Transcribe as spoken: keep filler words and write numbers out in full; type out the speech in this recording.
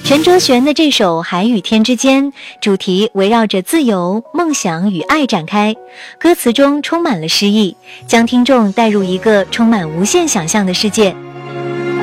陈哲璇的这首《海与天之间》主题围绕着自由、梦想与爱展开，歌词中充满了诗意，将听众带入一个充满无限想象的世界。